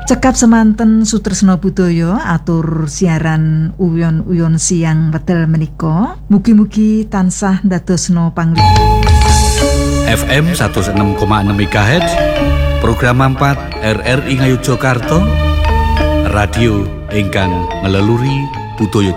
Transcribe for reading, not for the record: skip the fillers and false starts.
Cekap semanten Sutresna Budaya atur siaran uyon-uyon siang wedal menika. Mugi-mugi tansah ndadosna panglipur. FM 106,6 MHz program 4 RRI Ngayogyakarta radio ingkang ngeleluri budaya